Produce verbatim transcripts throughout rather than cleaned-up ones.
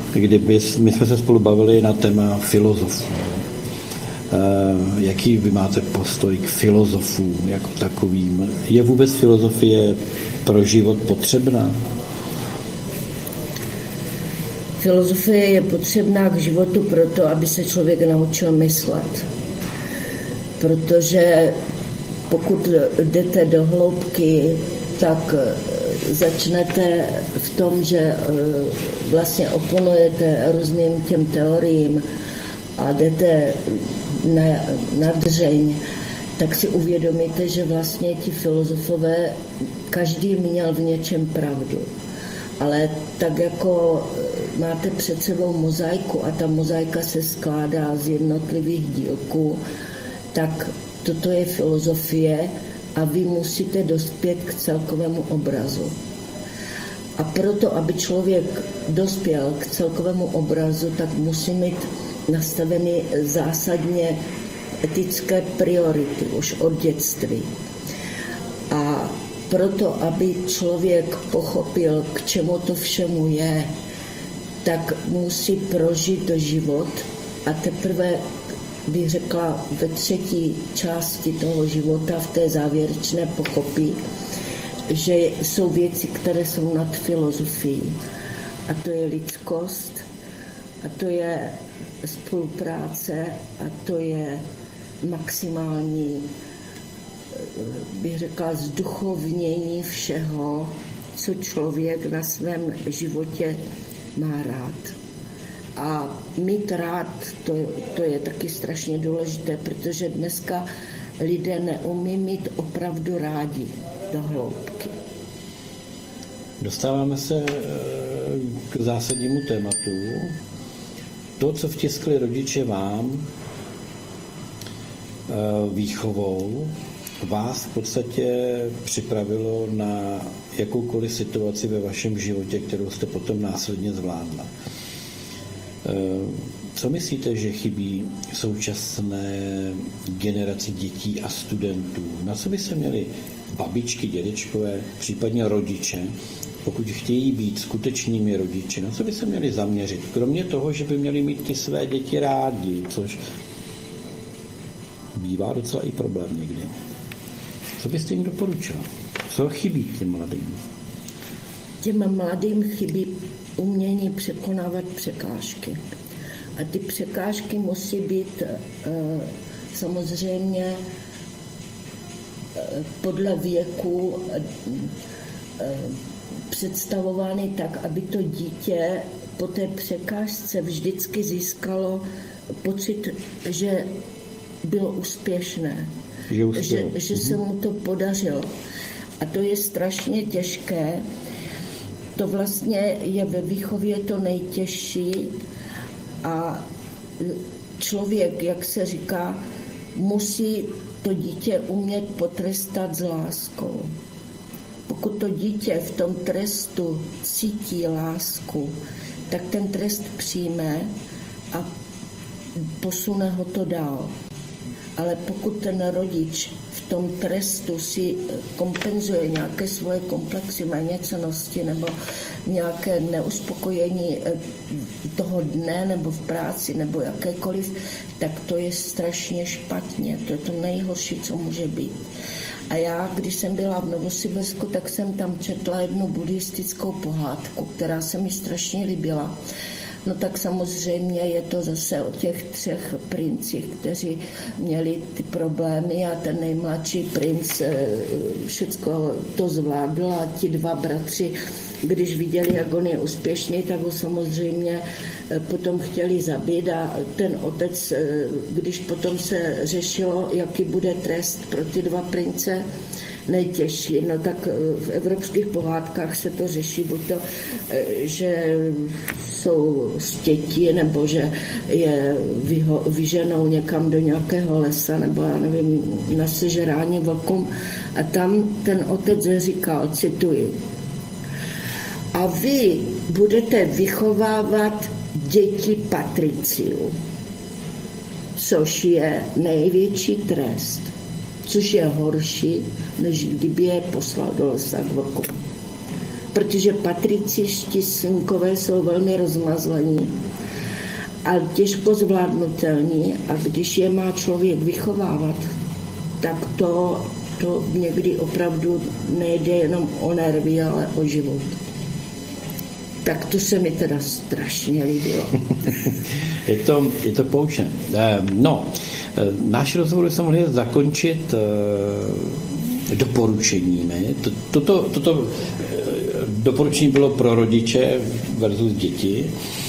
kdyby, my jsme se spolu bavili na téma filozofů. Jaký vy máte postoj k filozofům jako takovým? Je vůbec filozofie pro život potřebná? Filozofie je potřebná k životu proto, aby se člověk naučil myslet. Protože pokud jdete do hloubky, tak začnete v tom, že vlastně oponujete různým těm teoriím a jdete na, na dřeň, tak si uvědomíte, že vlastně ti filozofové, každý měl v něčem pravdu. Ale tak jako máte před sebou mozaiku a ta mozaika se skládá z jednotlivých dílků, tak toto je filozofie a vy musíte dospět k celkovému obrazu. A proto, aby člověk dospěl k celkovému obrazu, tak musí mít nastaveny zásadně etické priority už od dětství. A proto, aby člověk pochopil, k čemu to všemu je, tak musí prožít život a teprve, bych řekla, ve třetí části toho života, v té závěrečné, pochopí, že jsou věci, které jsou nad filozofií. A to je lidskost, a to je spolupráce, a to je maximální, bych řekla, zduchovnění všeho, co člověk na svém životě má rád. A mít rád, to, to je taky strašně důležité, protože dneska lidé neumí mít opravdu rádi do hloubky. Dostáváme se k zásadnímu tématu. To, co vtiskli rodiče vám výchovou, vás v podstatě připravilo na jakoukoliv situaci ve vašem životě, kterou jste potom následně zvládla. Co myslíte, že chybí současné generaci dětí a studentů? Na co by se měli babičky, dědečkové, případně rodiče, pokud chtějí být skutečnými rodiči, na co by se měli zaměřit? Kromě toho, že by měli mít ty své děti rádi, což bývá docela i problém někdy. Co byste jim doporučila? Co chybí těm mladým? Těm mladým chybí umění překonávat překážky. A ty překážky musí být uh, samozřejmě uh, podle věku uh, uh, představovány tak, aby to dítě po té překážce vždycky získalo pocit, že bylo úspěšné, že, že, že se mu to podařilo. A to je strašně těžké. To vlastně je ve výchově to nejtěžší a člověk, jak se říká, musí to dítě umět potrestat s láskou. Pokud to dítě v tom trestu cítí lásku, tak ten trest přijme a posune ho to dál. Ale pokud ten rodič v tom trestu si kompenzuje nějaké svoje komplexy méněcennosti nebo nějaké neuspokojení toho dne nebo v práci nebo jakékoliv, tak to je strašně špatně. To je to nejhorší, co může být. A já, když jsem byla v Novosibirsku, tak jsem tam četla jednu buddhistickou pohádku, která se mi strašně líbila. No tak samozřejmě je to zase o těch třech princich, kteří měli ty problémy a ten nejmladší princ všecko to zvládl a ti dva bratři, když viděli, jak on je úspěšný, tak ho samozřejmě potom chtěli zabít a ten otec, když potom se řešilo, jaký bude trest pro ty dva prince, nejtěžší, no tak v evropských pohádkách se to řeší, buď to, že jsou stěti, nebo že je vyho, vyženou někam do nějakého lesa, nebo já nevím, na sežrání vlkům. A tam ten otec říkal, cituji, a vy budete vychovávat děti patriciů, což je největší trest, což je horší, než kdyby je poslal do lesa k vlku. protože patricišti synkové jsou velmi rozmazlení a těžko zvládnutelní a když je má člověk vychovávat, tak to, to někdy opravdu nejde jenom o nervy, ale o život. Tak to se mi teda strašně líbilo. je, to, je to poučné. No, náš rozhovor jsme mohli zakončit doporučeními. Toto, toto doporučení bylo pro rodiče versus děti.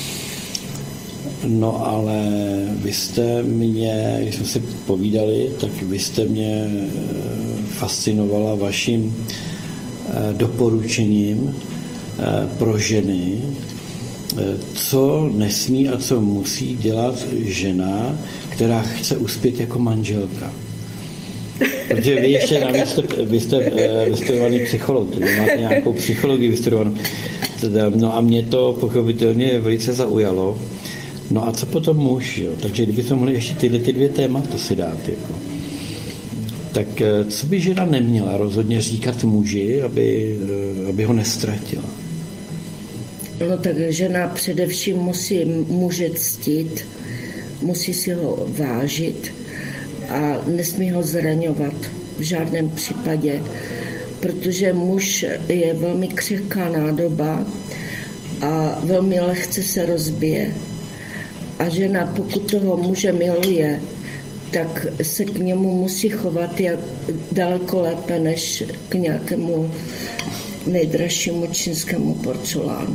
No ale vy jste mě, když jsme si povídali, tak vy jste mě fascinovala vaším doporučením pro ženy, co nesmí a co musí dělat žena, která chce uspět jako manželka. Protože vy ještě navíc jste, vy jste vystudovaný psycholog, vy máte nějakou psychologii vystudovanou. No a mě to pochopitelně velice zaujalo. No a co potom muž, jo? Takže kdybychom mohli ještě tyhle ty dvě témata si dát, jako. Tak co by žena neměla rozhodně říkat muži, aby, aby ho nestratila? No tak žena především musí muže ctít, musí si ho vážit a nesmí ho zraňovat v žádném případě, protože muž je velmi křehká nádoba a velmi lehce se rozbije. A žena, pokud toho muže miluje, tak se k němu musí chovat jak daleko lépe než k nějakému nejdražšímu čínskému porcelánu.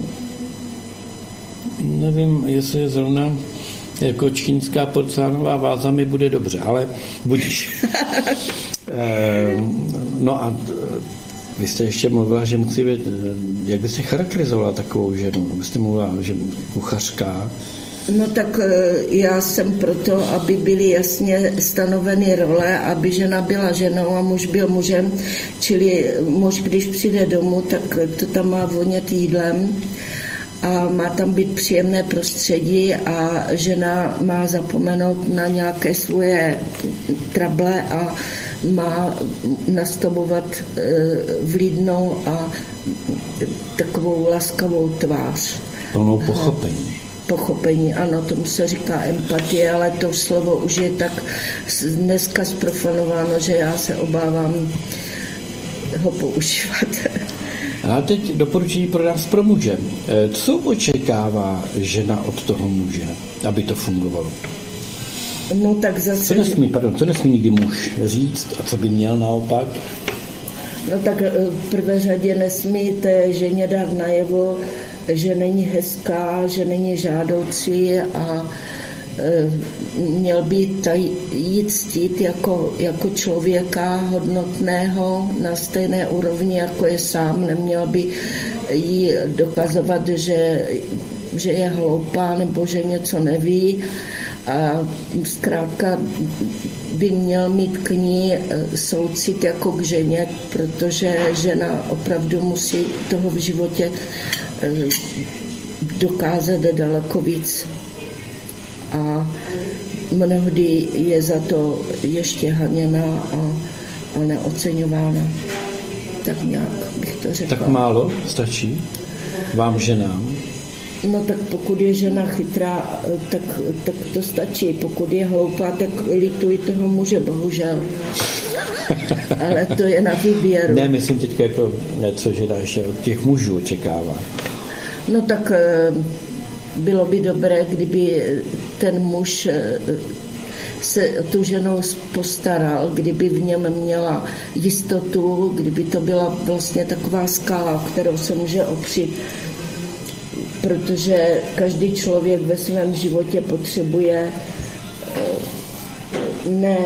Nevím, jestli je zrovna jako čínská porcelánová váza mi bude dobře, ale budíš. e, no a vy jste ještě mluvila, že musí být, jak byste charakterizovala takovou ženu? Byste mluvila, že kuchařka. No tak já jsem proto, aby byly jasně stanoveny role, aby žena byla ženou a muž byl mužem, čili muž, když přijde domů, tak to tam má vonět jídlem a má tam být příjemné prostředí a žena má zapomenout na nějaké svoje trable a má nastavovat vlídnou a takovou laskavou tvář. Plnou pochopení. Pochopení, ano, tomu se říká empatie, ale to slovo už je tak dneska zprofanováno, že já se obávám ho používat. A teď doporučení pro nás pro muže. Co očekává žena od toho muže, aby to fungovalo? No tak zase... Co nesmí, pardon, co nesmí nikdy muž říct a co by měl naopak? No tak v prvé řadě nesmí té ženě dát najevo, že není hezká, že není žádoucí a e, měl by jí ctít jako, jako člověka hodnotného na stejné úrovni, jako je sám. Neměl by jí dokazovat, že, že je hloupá nebo že něco neví. A zkrátka by měl mít k ní soucit jako k ženě, protože žena opravdu musí toho v životě dokázat daleko víc. A mnohdy je za to ještě haněna a, a neoceňována. Tak nějak bych to řekla. Tak málo stačí vám ženám? No tak pokud je žena chytrá, tak, tak to stačí. Pokud je hloupá, tak lituji toho muže, bohužel. Ale to je na výběru. Ne, myslím teďka jako něco, že ještě od těch mužů očekává. No tak bylo by dobré, kdyby ten muž se tu ženou postaral, kdyby v něm měla jistotu, kdyby to byla vlastně taková skala, kterou se může opřít. Protože každý člověk ve svém životě potřebuje ne,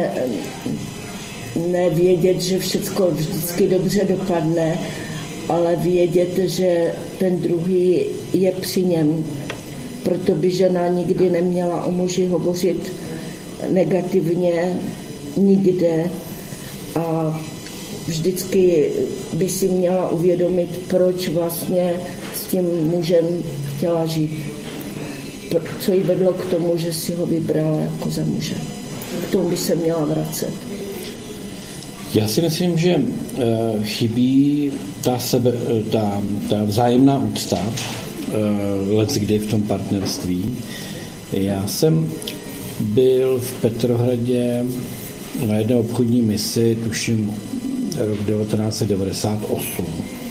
ne vědět, že všechno vždycky dobře dopadne, ale vědět, že ten druhý je při něm. Proto by žena nikdy neměla o muži hovořit negativně, nikde. A vždycky by si měla uvědomit, proč vlastně s tím mužem chtěla žít. Co jí vedlo k tomu, že si ho vybrala jako za muže. K tomu by se měla vracet. Já si myslím, že chybí ta, sebe, ta, ta vzájemná úcta, let kdy v tom partnerství. Já jsem byl v Petrohradě na jedné obchodní misi, tuším rok devatenáct set devadesát osm.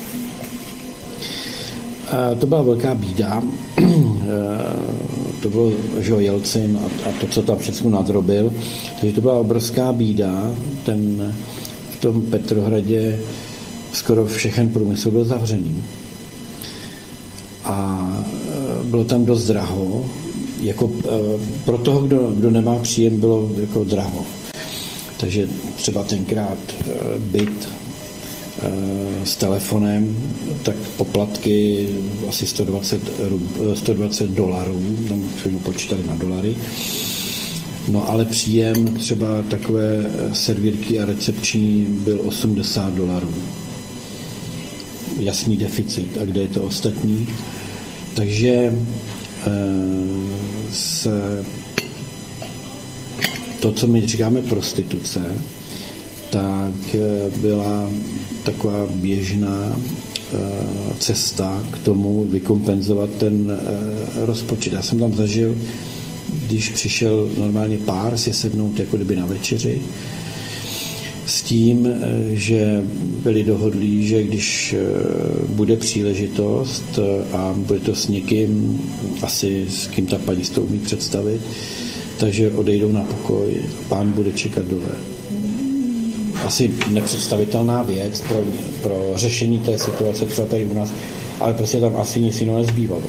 A to byla velká bída. To byl, že jo, Jelcin a, a to, co tam všechno nadrobil. Takže to byla obrovská bída. Ten, v tom Petrohradě skoro všechen průmysl byl zavřený. A bylo tam dost draho. Jako, pro toho, kdo, kdo nemá příjem, bylo jako draho. Takže třeba tenkrát byt s telefonem, tak poplatky asi sto dvacet dolarů, tam jsme počítali na dolary. No ale příjem třeba takové servírky a recepční byl osmdesát dolarů. Jasný deficit. A kde je to ostatní? Takže se to, co my říkáme prostituce, tak byla taková běžná cesta k tomu vykompenzovat ten rozpočet. Já jsem tam zažil, když přišel normálně pár si sednout jako kdyby na večeři, s tím, že byli dohodlí, že když bude příležitost a bude to s někým, asi s kým ta paní to umí představit, takže odejdou na pokoj, pán bude čekat dole. Asi nepředstavitelná věc pro, pro řešení té situace třeba tady u nás, ale prostě tam asi nic jiného nezbývalo.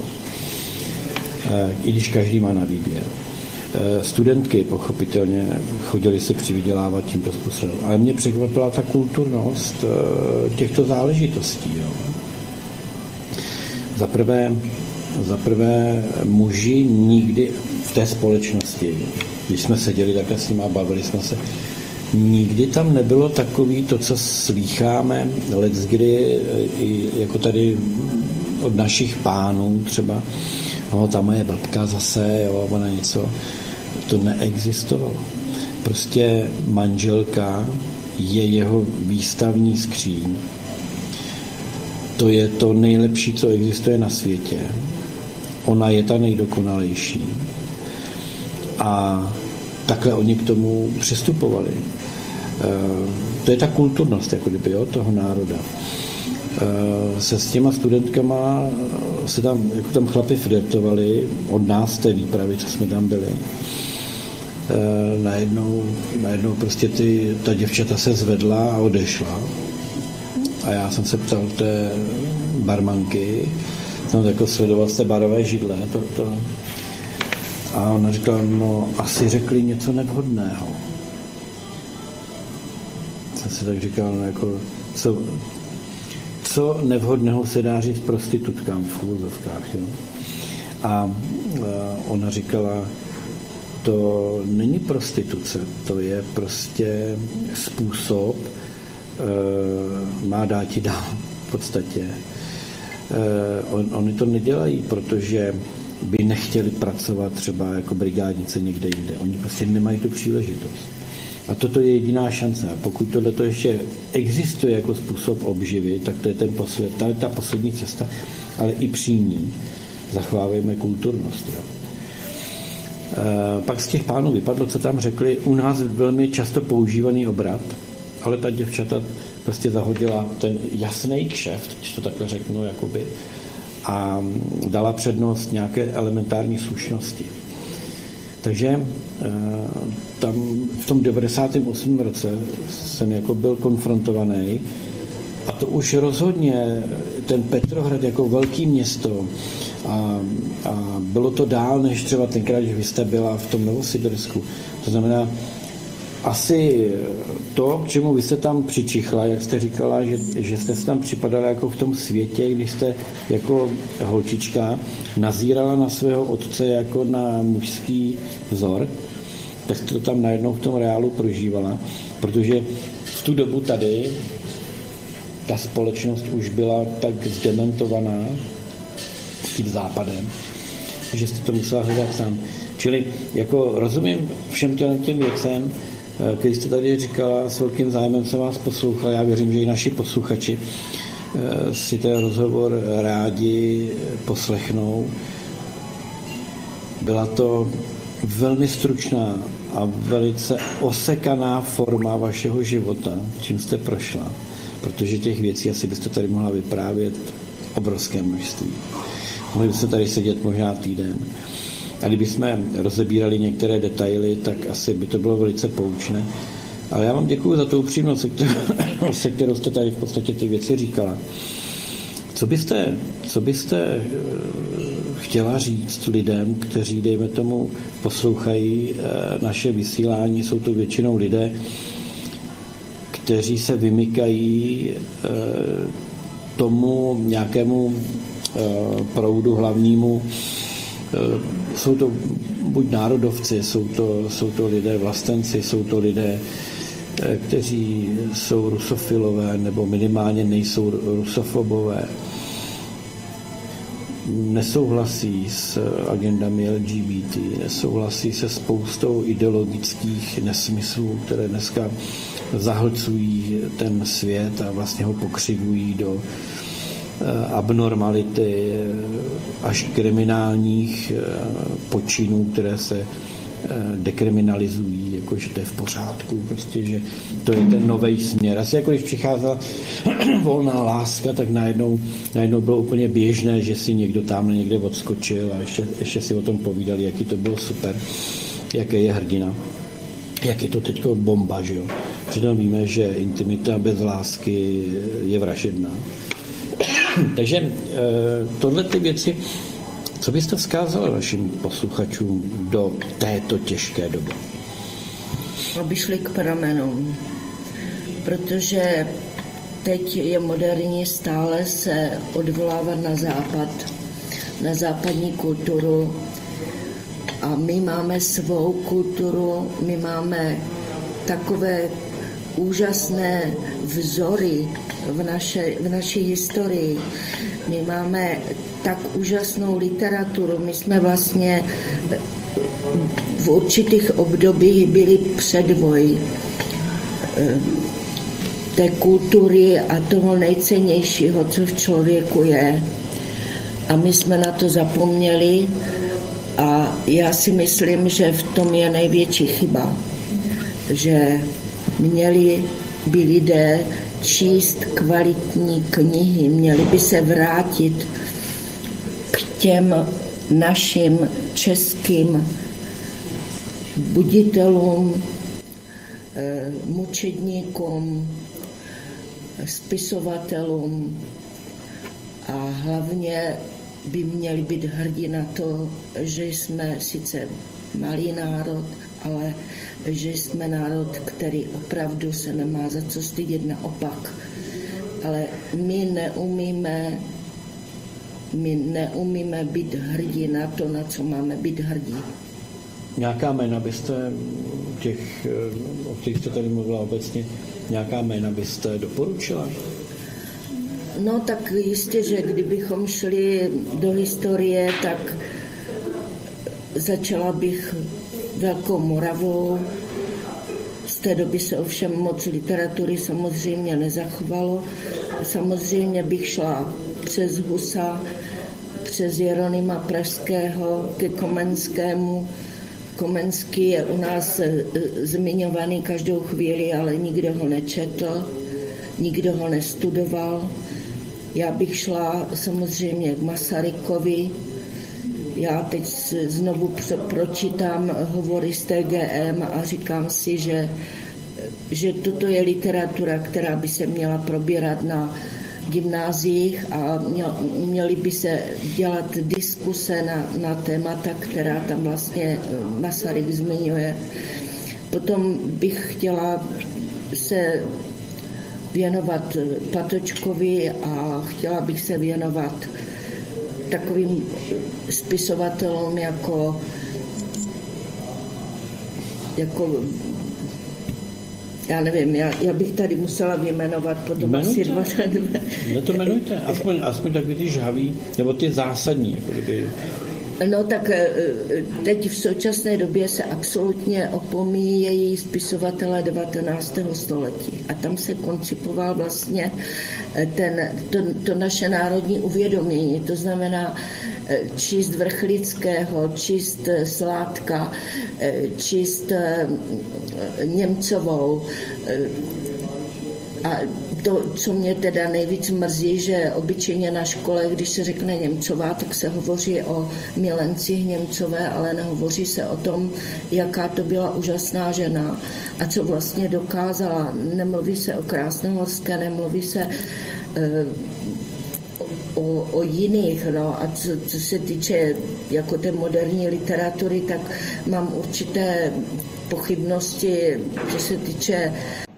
I když každý má na výběr. Studentky pochopitelně chodily si přivydělávat tímto způsobem. Ale mě překvapila ta kulturnost těchto záležitostí. Jo. Za prvé, za prvé muži nikdy v té společnosti, když jsme seděli takhle s nimi a bavili jsme se, nikdy tam nebylo takový to, co slýcháme leckdy, i jako tady od našich pánů třeba, no, ta moje babka zase, jo, ona něco, to neexistovalo. Prostě manželka je jeho výstavní skříň. To je to nejlepší, co existuje na světě. Ona je ta nejdokonalejší. A takhle oni k tomu přistupovali. To je ta kulturnost, jako kdyby, jo, toho národa. Se s těma studentkama se tam, jako tam chlapi flirtovali od nás té výpravy, co jsme tam byli. Najednou, najednou prostě ty, ta děvčata se zvedla a odešla. A já jsem se ptal té barmanky, tam jako sledoval z té barové židle, to, to. A ona říkala, no asi řekli něco nevhodného. Jsem si tak říkal, no jako, co, co nevhodného se dá říct prostitutkám v úvozovkách, jo. A, a ona říkala, to není prostituce, to je prostě způsob, e, má dát ti dál v podstatě. E, on, oni to nedělají, protože by nechtěli pracovat třeba jako brigádnice někde jinde. Oni prostě nemají tu příležitost. A toto je jediná šance. A pokud tohle ještě existuje jako způsob obživy, tak to je ten posled, ta, ta poslední cesta, ale i při ní zachovávejme kulturnost. Jo. E, pak z těch pánů vypadlo, co tam řekli, u nás velmi často používaný obrat, ale ta děvčata prostě zahodila ten jasný kšeft, když to takhle řeknu, jakoby, a dala přednost nějaké elementární slušnosti. Takže tam v tom devadesátém osmém roce jsem jako byl konfrontovaný a to už rozhodně ten Petrohrad jako velký město a, a bylo to dál, než třeba tenkrát, když vy jste byla v tom Novosibirsku. To znamená, asi to, k čemu vy jste tam přičichla, jak jste říkala, že, že jste se tam připadala jako v tom světě, když jste jako holčička nazírala na svého otce jako na mužský vzor, tak jste to tam najednou v tom reálu prožívala, protože v tu dobu tady ta společnost už byla tak zdementovaná tím západem, že jste to musela hledat sám. Čili jako rozumím všem těm věcem, když jste tady říkala, s velkým zájmem jsem vás poslouchal, já věřím, že i naši posluchači, si ten rozhovor rádi poslechnou. Byla to velmi stručná a velice osekaná forma vašeho života, čím jste prošla, protože těch věcí asi byste tady mohla vyprávět obrovské množství. Mohli byste tady sedět možná týden. A kdybychom rozebírali některé detaily, tak asi by to bylo velice poučné. Ale já vám děkuji za tu upřímnost, se kterou, se kterou jste tady v podstatě ty věci říkala. Co byste, co byste chtěla říct lidem, kteří, dejme tomu, poslouchají naše vysílání, jsou to většinou lidé, kteří se vymykají tomu nějakému proudu hlavnímu. Jsou to buď národovci, jsou to, jsou to lidé vlastenci, jsou to lidé, kteří jsou rusofilové nebo minimálně nejsou rusofobové. Nesouhlasí s agendami L G B T, nesouhlasí se spoustou ideologických nesmyslů, které dneska zahlcují ten svět a vlastně ho pokřivují do abnormality až kriminálních počinů, které se dekriminalizují, jakože to je v pořádku, prostě, že to je ten nový směr. Asi jako když přicházela volná láska, tak najednou, najednou bylo úplně běžné, že si někdo tam někde odskočil a ještě, ještě si o tom povídali, jaký to bylo super, jaký je hrdina, jak je to teď bomba, že jo. Přitom víme, že intimita bez lásky je vražedná. Takže tohle ty věci, co byste vzkázali našim posluchačům do této těžké doby? Aby šli k pramenům, protože teď je moderní stále se odvolávat na západ, na západní kulturu a my máme svou kulturu, my máme takové úžasné vzory v, naše, v naší historii. My máme tak úžasnou literaturu. My jsme vlastně v určitých obdobích byli předvoj té kultury a toho nejcennějšího, co v člověku je. A my jsme na to zapomněli a já si myslím, že v tom je největší chyba, že měli by lidé číst kvalitní knihy, měli by se vrátit k těm našim českým buditelům, mučedníkům, spisovatelům a hlavně by měli být hrdí na to, že jsme sice malý národ, ale že jsme národ, který opravdu se nemá za co stydět, naopak. Ale my neumíme, my neumíme být hrdí na to, na co máme být hrdí. Nějaká jména byste, těch, o kterých jste tady mluvila obecně, nějaká jména byste doporučila? No tak jistě, že kdybychom šli do historie, tak začala bych Velkou Moravou. Z té doby se ovšem moc literatury samozřejmě nezachovalo. Samozřejmě bych šla přes Husa, přes Jeronýma Pražského ke Komenskému. Komenský je u nás zmiňovaný každou chvíli, ale nikdo ho nečetl, nikdo ho nestudoval. Já bych šla samozřejmě k Masarykovi. Já teď znovu pročítám hovory z T G M a říkám si, že, že toto je literatura, která by se měla probírat na gymnáziích a měly by se dělat diskuse na, na témata, která tam vlastně Masaryk zmiňuje. Potom bych chtěla se věnovat Patočkovi a chtěla bych se věnovat takovým spisovatelům jako, jako já nevím, já, já bych tady musela vyjmenovat potom asi dva. Ne to jmenujte, aspoň, aspoň takový ty žhavý, nebo ty zásadní, jako kdyby No tak teď v současné době se absolutně opomíjejí spisovatelé devatenáctého století a tam se koncipoval vlastně ten, to, to naše národní uvědomění, to znamená číst Vrchlického, číst Sládka, číst Němcovou. A to, co mě teda nejvíc mrzí, že obyčejně na škole, když se řekne Němcová, tak se hovoří o milencích Němcové, ale nehovoří se o tom, jaká to byla úžasná žena a co vlastně dokázala. Nemluví se o Krásnohorské, nemluví se e, o, o jiných. No. A co, co se týče jako té moderní literatury, tak mám určité pochybnosti, co se týče.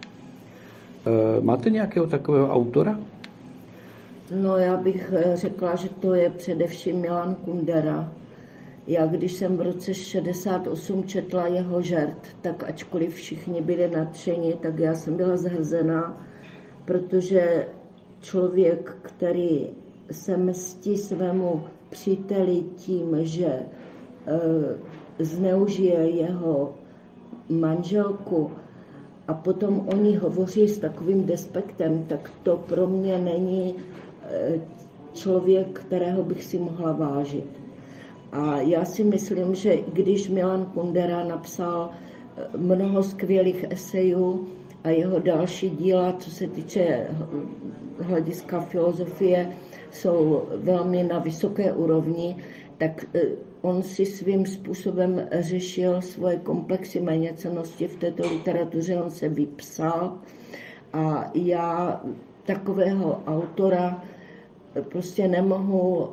Máte nějakého takového autora? No já bych řekla, že to je především Milan Kundera. Já když jsem v roce šedesát osm četla jeho Žert, tak ačkoliv všichni byli nadšeni, tak já jsem byla zhrzená, protože člověk, který se mstí svému příteli tím, že e, zneužije jeho manželku, a potom o ní hovoří s takovým despektem, tak to pro mě není člověk, kterého bych si mohla vážit. A já si myslím, že když Milan Kundera napsal mnoho skvělých esejů a jeho další díla, co se týče hlediska filozofie, jsou velmi na vysoké úrovni, tak on si svým způsobem řešil svoje komplexy méněcennosti v této literatuře, on se vypsal a já takového autora prostě nemohu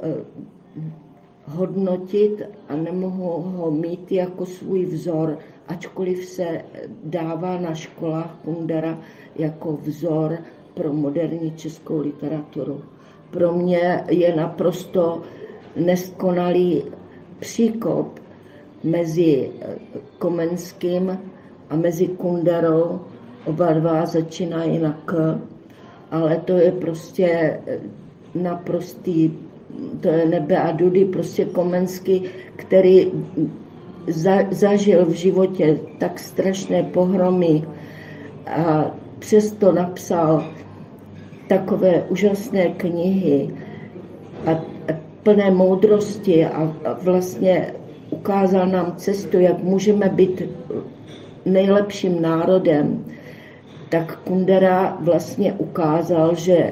hodnotit a nemohu ho mít jako svůj vzor, ačkoliv se dává na školách Kundera jako vzor pro moderní českou literaturu. Pro mě je naprosto neskonalý příkop mezi Komenským a mezi Kunderou. Oba dva začínají na K, ale to je prostě naprostý, to je nebe a dudy, prostě Komenský, který za, zažil v životě tak strašné pohromy a přesto napsal takové úžasné knihy a, a plné moudrosti a, a vlastně ukázal nám cestu, jak můžeme být nejlepším národem, tak Kundera vlastně ukázal, že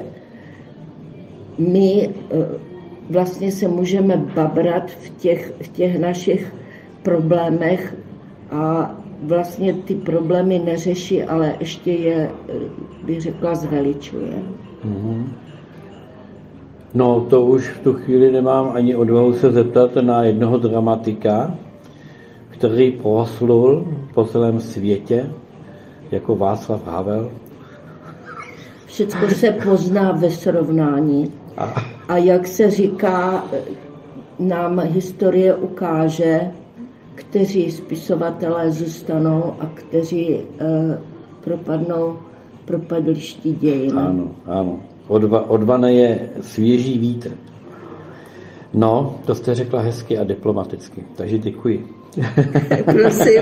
my vlastně se můžeme babrat v těch, v těch našich problémech a vlastně ty problémy neřeší, ale ještě je, bych řekla, zveličuje. Mm-hmm. No, to už v tu chvíli nemám ani odvahu se zeptat na jednoho dramatika, který proslul po celém světě jako Václav Havel. Všecko se pozná ve srovnání. A, a jak se říká, nám historie ukáže, kteří spisovatelé zůstanou a kteří eh, propadnou propadliští dějin. Ano, ano. Odva, odvane je svěží vítr. No, to jste řekla hezky a diplomaticky, takže děkuji. Prosím.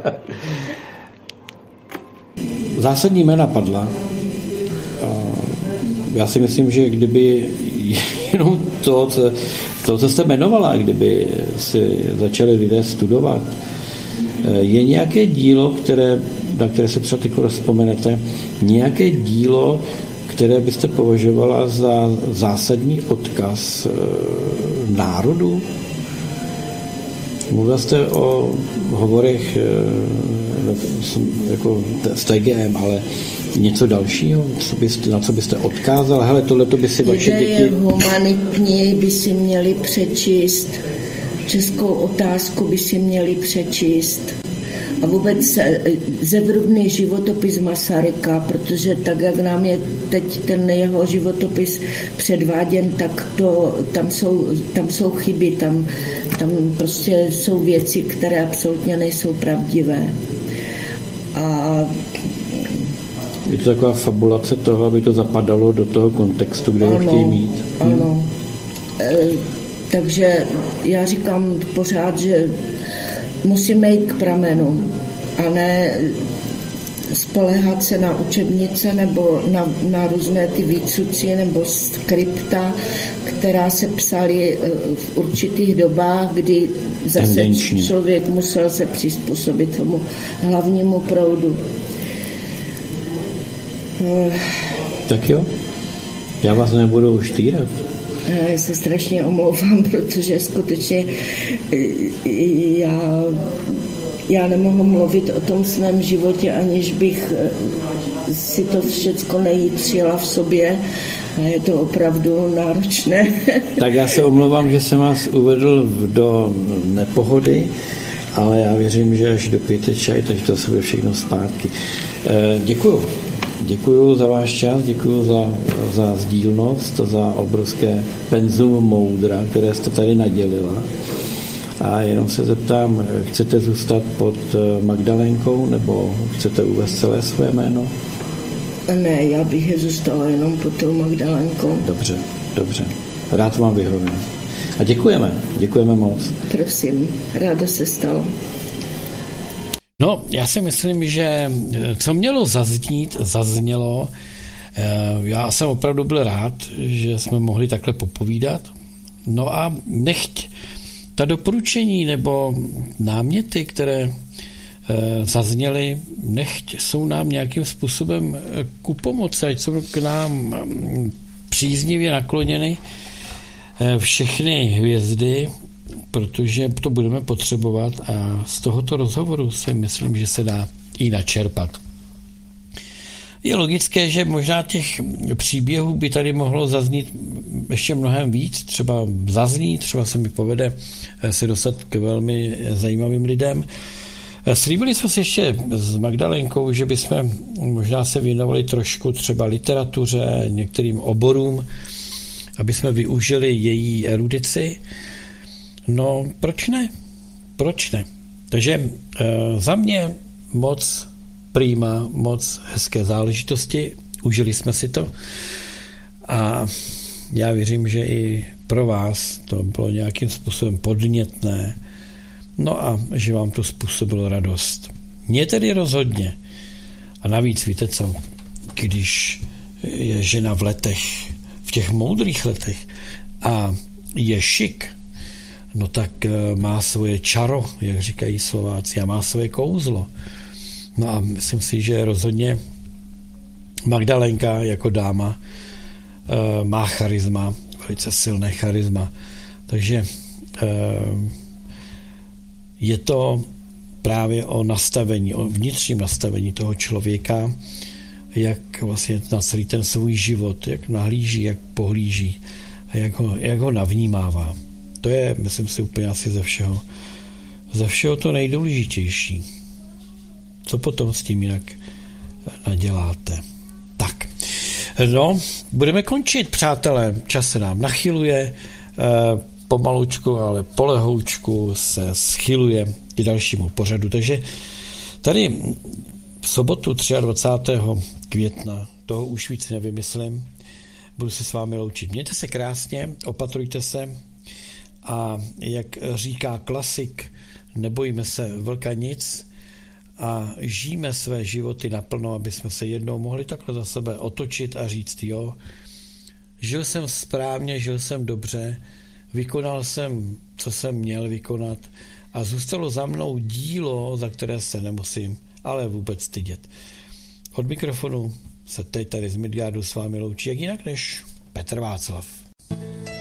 Zásadní jména padla. Já si myslím, že kdyby jenom to, co, to, co jste jmenovala, kdyby si začali lidé studovat, je nějaké dílo, které, na které se třeba teď vzpomenete, nějaké dílo, které byste považovala za zásadní odkaz národu? Mluvila jste o hovorech jako z T G M, ale něco dalšího, co byste, na co byste odkázal? Hele, tohleto by si vaše děti... Humanitní by si měli přečíst, českou otázku by si měli přečíst a vůbec zevrubný životopis Masaryka, protože tak, jak nám je teď ten jeho životopis předváděn, tak to, tam, jsou, tam jsou chyby, tam, tam prostě jsou věci, které absolutně nejsou pravdivé. A je to taková fabulace toho, aby to zapadalo do toho kontextu, kde ho chtějí mít. Ano. Takže já říkám pořád, že musíme jít k pramenu a ne spoléhat se na učebnice nebo na, na různé ty výcuci nebo skripta, která se psaly v určitých dobách, kdy zase Tendenčně. člověk musel se přizpůsobit tomu hlavnímu proudu. Tak jo, já vás nebudu už týrat. Já se strašně omlouvám, protože skutečně já, já nemohu mluvit o tom svém životě, aniž bych si to všecko nejítřila v sobě. A je to opravdu náročné. Tak já se omlouvám, že jsem vás uvedl do nepohody, ale já věřím, že až do pěti čaj, takže to se bude všechno zpátky. Děkuju. Děkuju za váš čas, děkuju za, za sdílnost, za obrovské penzum moudra, které jste tady nadělila. A jenom se zeptám, chcete zůstat pod Magdalénkou, nebo chcete uvést celé své jméno? Ne, já bych je zůstala jenom pod tou Magdalénkou. Dobře, dobře. Rád vám vyhovím. A děkujeme, děkujeme moc. Prosím, ráda se stalo. No, já si myslím, že co mělo zaznít, zaznělo. Já jsem opravdu byl rád, že jsme mohli takhle popovídat. No a nechť ta doporučení nebo náměty, které zazněly, nechť jsou nám nějakým způsobem ku pomoci, ať jsou k nám příznivě nakloněny všechny hvězdy, protože to budeme potřebovat a z tohoto rozhovoru si myslím, že se dá i načerpat. Je logické, že možná těch příběhů by tady mohlo zaznít ještě mnohem víc, třeba zaznít, třeba se mi povede se dostat k velmi zajímavým lidem. Slíbili jsme si ještě s Magdalénkou, že bychom možná se věnovali trošku třeba literatuře, některým oborům, aby jsme využili její erudici. No, proč ne? Proč ne? Takže e, za mě moc prima, moc hezké záležitosti, užili jsme si to a já věřím, že i pro vás to bylo nějakým způsobem podnětné, no a že vám to způsobilo radost. Mně tedy rozhodně. A navíc víte co, když je žena v letech, v těch moudrých letech a je šik, no tak má svoje čaro, jak říkají Slováci, a má svoje kouzlo. No a myslím si, že rozhodně Magdalénka jako dáma má charisma, velice silné charisma. Takže je to právě o nastavení, o vnitřním nastavení toho člověka, jak vlastně na celý ten svůj život, jak nahlíží, jak pohlíží, jak ho, jak ho navnímává. To je, myslím si, úplně asi ze všeho, ze všeho to nejdůležitější. Co potom s tím jinak naděláte? Tak, no, budeme končit, přátelé. Čas se nám nachyluje, pomalučku, ale polehoučku se schyluje k dalšímu pořadu. Takže tady v sobotu dvacátého třetího května, toho už víc nevymyslím, budu se s vámi loučit. Mějte se krásně, opatrujte se a jak říká klasik, nebojíme se vlka nic a žijeme své životy naplno, aby jsme se jednou mohli takhle za sebe otočit a říct, jo, žil jsem správně, žil jsem dobře, vykonal jsem, co jsem měl vykonat a zůstalo za mnou dílo, za které se nemusím ale vůbec stydět. Od mikrofonu se teď tady z Midgardu s vámi loučí, jak jinak než Petr Václav.